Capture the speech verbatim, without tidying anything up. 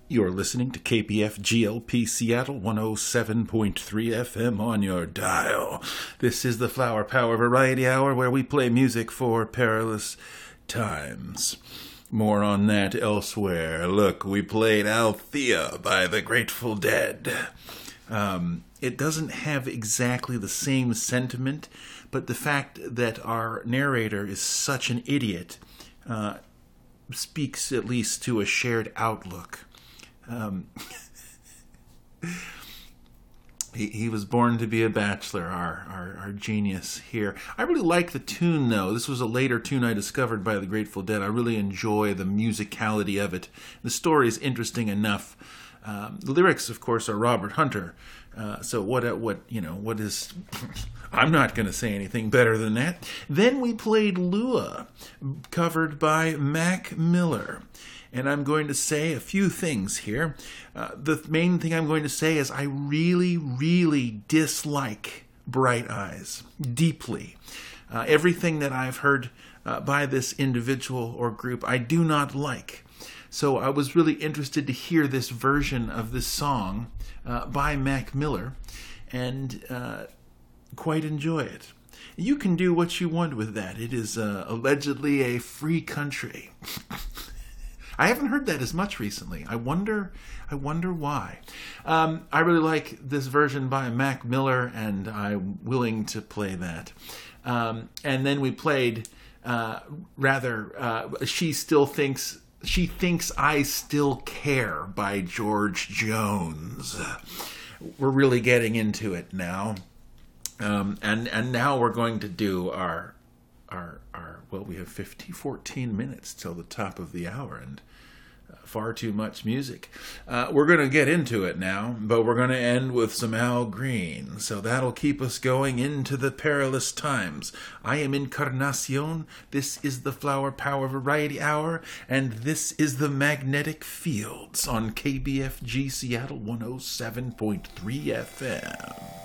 You're listening to K P F G L P Seattle one oh seven point three F M on your dial. This is the Flower Power Variety Hour, where we play music for perilous times. More on that elsewhere. Look, we played Althea by the Grateful Dead. Um, it doesn't have exactly the same sentiment, but the fact that our narrator is such an idiot uh, speaks at least to a shared outlook. Um, he, he was born to be a bachelor, our, our our genius here. I really like the tune, though. This was a later tune I discovered by the Grateful Dead. I really enjoy the musicality of it. The story is interesting enough. Um, the lyrics, of course, are Robert Hunter. Uh, so what, what, you know, what is... I'm not going to say anything better than that. Then we played Lua, covered by Mac Miller. And I'm going to say a few things here. Uh, the main thing I'm going to say is I really, really dislike Bright Eyes deeply. Uh, everything that I've heard uh, by this individual or group, I do not like. So I was really interested to hear this version of this song uh, by Mac Miller and uh, quite enjoy it. You can do what you want with that. It is uh, allegedly a free country. I haven't heard that as much recently. I wonder I wonder why. Um, I really like this version by Mac Miller, and I'm willing to play that. Um, and then we played, uh, rather, uh, She Still Thinks... She Thinks I Still Care by George Jones. We're really getting into it now. Um, and, and now we're going to do our... our our well, we have fifteen, fourteen minutes till the top of the hour, and uh, far too much music. Uh, we're going to get into it now, but we're going to end with some Al Green, so that'll keep us going into the perilous times. I am Encarnacion, this is the Flower Power Variety Hour, and this is the Magnetic Fields on K B F G Seattle one oh seven point three F M.